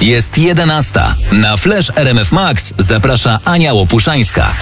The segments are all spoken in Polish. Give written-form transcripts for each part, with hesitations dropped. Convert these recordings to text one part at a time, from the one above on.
Jest 11. Na Flash RMF Max zaprasza Ania Łopuszańska.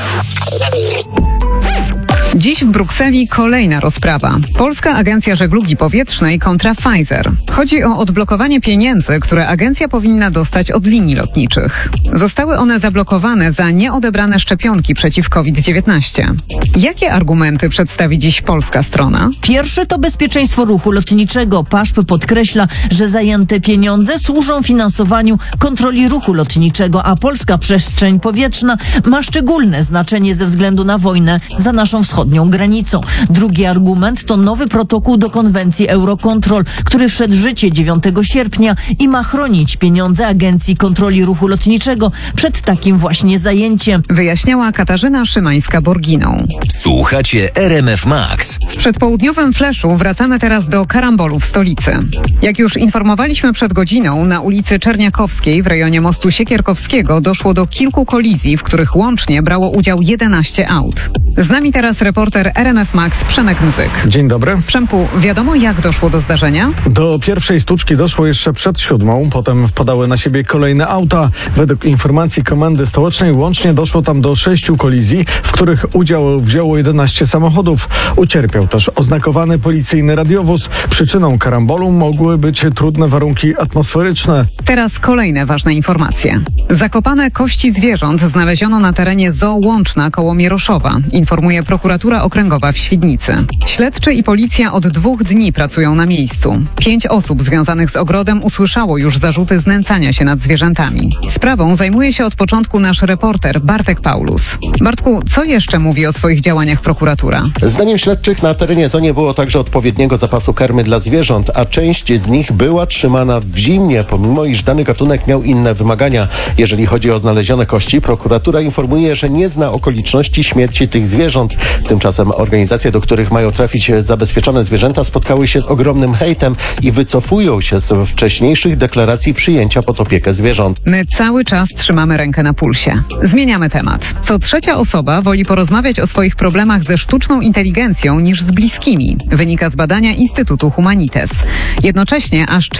Dziś w Brukseli kolejna rozprawa. Polska Agencja Żeglugi Powietrznej kontra Pfizer. Chodzi o odblokowanie pieniędzy, które agencja powinna dostać od linii lotniczych. Zostały one zablokowane za nieodebrane szczepionki przeciw COVID-19. Jakie argumenty przedstawi dziś polska strona? Pierwszy to bezpieczeństwo ruchu lotniczego. PAŻP podkreśla, że zajęte pieniądze służą finansowaniu kontroli ruchu lotniczego, a polska przestrzeń powietrzna ma szczególne znaczenie ze względu na wojnę za naszą wschodnią granicą. Drugi argument to nowy protokół do konwencji Eurocontrol, który wszedł w życie 9 sierpnia i ma chronić pieniądze Agencji Kontroli Ruchu Lotniczego przed takim właśnie zajęciem. Wyjaśniała Katarzyna Szymańska-Borginą. Słuchacie RMF Max. W przedpołudniowym fleszu wracamy teraz do karambolu w stolicy. Jak już informowaliśmy przed godziną, na ulicy Czerniakowskiej w rejonie mostu Siekierkowskiego doszło do kilku kolizji, w których łącznie brało udział 11 aut. Z nami teraz reporter RMF Max Przemek Mzyk. Dzień dobry. Przemku, wiadomo jak doszło do zdarzenia? Do pierwszej stłuczki doszło jeszcze przed 7:00, potem wpadały na siebie kolejne auta. Według informacji Komendy Stołecznej łącznie doszło tam do 6 kolizji, w których udział wzięło 11 samochodów. Ucierpiał też oznakowany policyjny radiowóz. Przyczyną karambolu mogły być trudne warunki atmosferyczne. Teraz kolejne ważne informacje. Zakopane kości zwierząt znaleziono na terenie Zoo Łączna koło Mieroszowa, informuje prokuratura okręgowa w Świdnicy. Śledczy i policja od 2 dni pracują na miejscu. 5 osób związanych z ogrodem usłyszało już zarzuty znęcania się nad zwierzętami. Sprawą zajmuje się od początku nasz reporter Bartek Paulus. Bartku, co jeszcze mówi o swoich działaniach prokuratura? Zdaniem śledczych na terenie zoo nie było także odpowiedniego zapasu karmy dla zwierząt, a część z nich była trzymana w zimnie, pomimo iż dany gatunek miał inne wymagania. Jeżeli chodzi o znalezione kości, prokuratura informuje, że nie zna okoliczności śmierci tych zwierząt. Tymczasem organizacje, do których mają trafić zabezpieczone zwierzęta, spotkały się z ogromnym hejtem i wycofują się z wcześniejszych deklaracji przyjęcia pod opiekę zwierząt. My cały czas trzymamy rękę na pulsie. Zmieniamy temat. Co trzecia osoba woli porozmawiać o swoich problemach ze sztuczną inteligencją niż z bliskimi. Wynika z badania Instytutu Humanites. Jednocześnie aż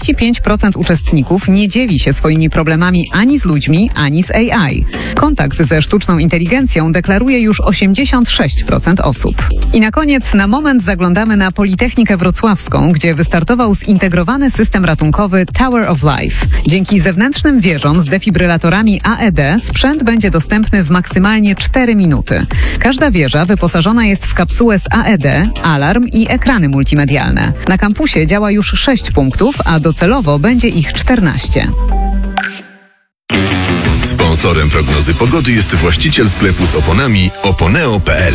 45% uczestników nie dzieli się swoimi problemami ani z ludźmi, ani z AI. Kontakt ze sztuczną inteligencją deklaruje już 86% osób. I na koniec na moment zaglądamy na Politechnikę Wrocławską, gdzie wystartował zintegrowany system ratunkowy Tower of Life. Dzięki zewnętrznym wieżom z defibrylatorami AED sprzęt będzie dostępny w maksymalnie 4 minuty. Każda wieża wyposażona jest w kapsułę z AED, alarm i ekrany multimedialne. Na kampusie działa już 6 punktów, a docelowo będzie ich 14. Sponsorem prognozy pogody jest właściciel sklepu z oponami oponeo.pl.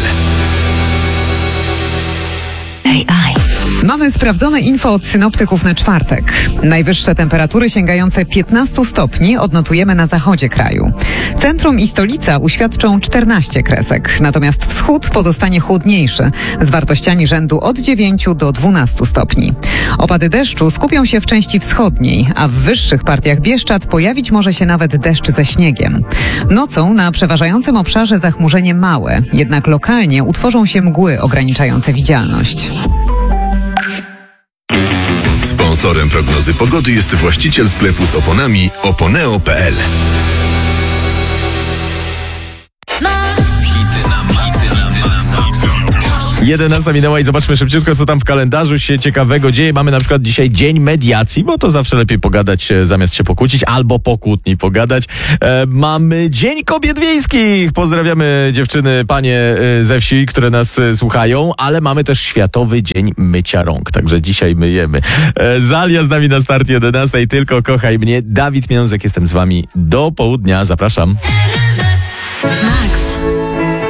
Mamy sprawdzone info od synoptyków na czwartek. Najwyższe temperatury sięgające 15 stopni odnotujemy na zachodzie kraju. Centrum i stolica uświadczą 14 kresek, natomiast wschód pozostanie chłodniejszy, z wartościami rzędu od 9 do 12 stopni. Opady deszczu skupią się w części wschodniej, a w wyższych partiach Bieszczad pojawić może się nawet deszcz ze śniegiem. Nocą na przeważającym obszarze zachmurzenie małe, jednak lokalnie utworzą się mgły ograniczające widzialność. Sponsorem prognozy pogody jest właściciel sklepu z oponami oponeo.pl. 11 minęła i zobaczmy szybciutko, co tam w kalendarzu się ciekawego dzieje. Mamy na przykład dzisiaj dzień mediacji, bo to zawsze lepiej pogadać zamiast się pokłócić, albo po kłótni pogadać. Mamy Dzień Kobiet Wiejskich. Pozdrawiamy dziewczyny, panie ze wsi, które nas słuchają, ale mamy też Światowy Dzień Mycia Rąk, także dzisiaj myjemy. Zalia z nami na start 11, tylko kochaj mnie. Dawid Mięzek, jestem z wami do południa. Zapraszam. Max.